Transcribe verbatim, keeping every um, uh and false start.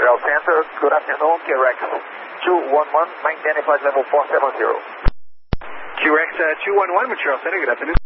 Material Center, good afternoon, Q-Rex two one one, maintain flight level four seven zero. Q-Rex uh, two one one, Material Center, good afternoon.